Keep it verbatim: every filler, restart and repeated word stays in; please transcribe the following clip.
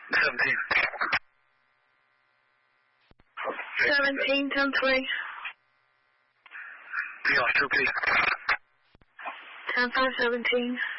Seventeen. Seventeen, ten three. Three off two P. Ten five seventeen.